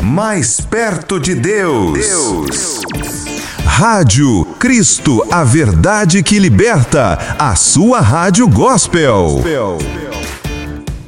mais perto de Deus. Rádio Cristo, a verdade que liberta, a sua rádio gospel.